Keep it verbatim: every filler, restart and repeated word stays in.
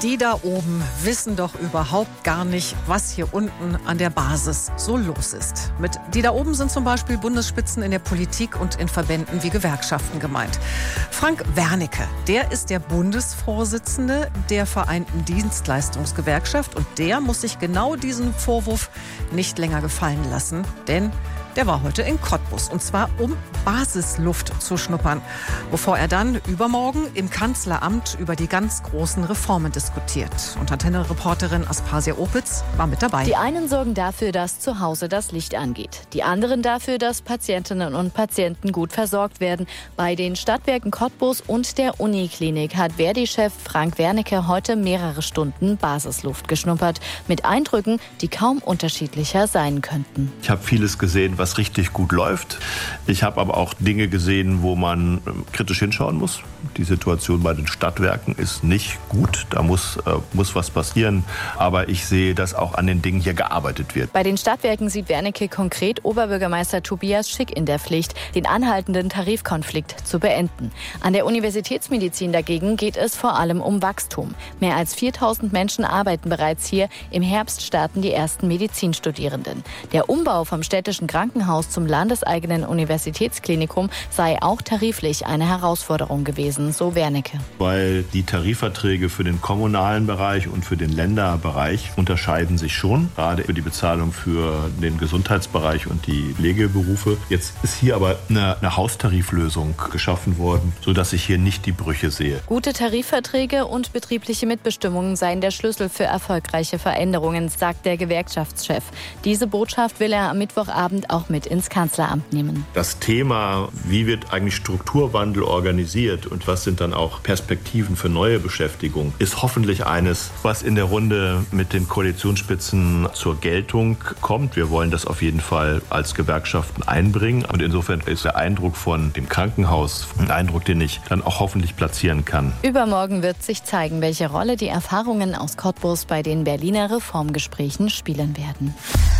Die da oben wissen doch überhaupt gar nicht, was hier unten an der Basis so los ist. Mit die da oben sind zum Beispiel Bundesspitzen in der Politik und in Verbänden wie Gewerkschaften gemeint. Frank Wernicke, der ist der Bundesvorsitzende der Vereinten Dienstleistungsgewerkschaft und der muss sich genau diesen Vorwurf nicht länger gefallen lassen, denn der war heute in Cottbus, und zwar um Basisluft zu schnuppern, bevor er dann übermorgen im Kanzleramt über die ganz großen Reformen diskutiert. Und Antenne-Reporterin Aspasia Opitz war mit dabei. Die einen sorgen dafür, dass zu Hause das Licht angeht. Die anderen dafür, dass Patientinnen und Patienten gut versorgt werden. Bei den Stadtwerken Cottbus und der Uniklinik hat Verdi-Chef Frank Wernicke heute mehrere Stunden Basisluft geschnuppert. Mit Eindrücken, die kaum unterschiedlicher sein könnten. Ich habe vieles gesehen, was richtig gut läuft. Ich habe aber auch Dinge gesehen, wo man kritisch hinschauen muss. Die Situation bei den Stadtwerken ist nicht gut. Da muss, äh, muss was passieren. Aber ich sehe, dass auch an den Dingen hier gearbeitet wird. Bei den Stadtwerken sieht Wernicke konkret Oberbürgermeister Tobias Schick in der Pflicht, den anhaltenden Tarifkonflikt zu beenden. An der Universitätsmedizin dagegen geht es vor allem um Wachstum. Mehr als viertausend Menschen arbeiten bereits hier. Im Herbst starten die ersten Medizinstudierenden. Der Umbau vom städtischen Krankenhaus zum landeseigenen Universitätsklinikum sei auch tariflich eine Herausforderung gewesen, so Wernicke. Weil die Tarifverträge für den kommunalen Bereich und für den Länderbereich unterscheiden sich schon, gerade für die Bezahlung für den Gesundheitsbereich und die Pflegeberufe. Jetzt ist hier aber eine, eine Haustariflösung geschaffen worden, sodass ich hier nicht die Brüche sehe. Gute Tarifverträge und betriebliche Mitbestimmungen seien der Schlüssel für erfolgreiche Veränderungen, sagt der Gewerkschaftschef. Diese Botschaft will er am Mittwochabend auch mit ins Kanzleramt nehmen. Das Thema, wie wird eigentlich Strukturwandel organisiert und was sind dann auch Perspektiven für neue Beschäftigung, ist hoffentlich eines, was in der Runde mit den Koalitionsspitzen zur Geltung kommt. Wir wollen das auf jeden Fall als Gewerkschaften einbringen. Und insofern ist der Eindruck von dem Krankenhaus ein Eindruck, den ich dann auch hoffentlich platzieren kann. Übermorgen wird sich zeigen, welche Rolle die Erfahrungen aus Cottbus bei den Berliner Reformgesprächen spielen werden.